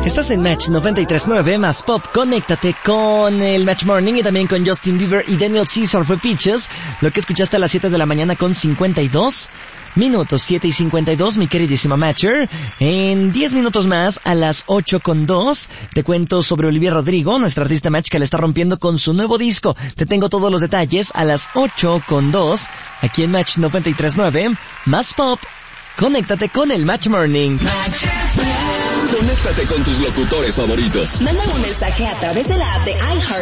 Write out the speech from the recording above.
Estás en Match 93.9 más Pop. Conéctate con el Match Morning y también con Justin Bieber y Daniel Caesar fue Peaches. Lo que escuchaste a las 7 de la mañana con 52 minutos, 7:52, mi queridísima Matcher. En 10 minutos más, a las 8:02, te cuento sobre Olivia Rodrigo, nuestra artista Match que la está rompiendo con su nuevo disco. Te tengo todos los detalles a las 8:02, aquí en Match 93.9 más Pop. Conéctate con el Match Morning. Conéctate con tus locutores favoritos. Manda un mensaje a través de la app de iHeart